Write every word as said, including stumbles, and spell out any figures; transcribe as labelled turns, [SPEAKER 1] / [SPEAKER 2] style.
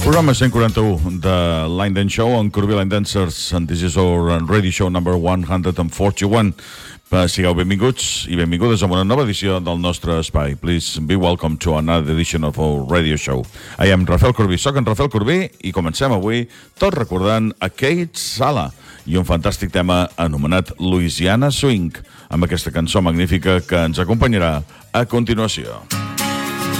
[SPEAKER 1] Programa cent quaranta-u de Line Dance Show on Corbí Line Dancers, and this is our radio show number one forty-one. Sigueu benvinguts i benvingudes a una nova edició del nostre espai. Please be welcome to another edition of our radio show. I am Rafael Corbí, soc en Rafael Corbí i comencem avui tot recordant a Kate Sala i un fantàstic tema anomenat Louisiana Swing, amb aquesta cançó magnífica que ens acompanyarà a continuació.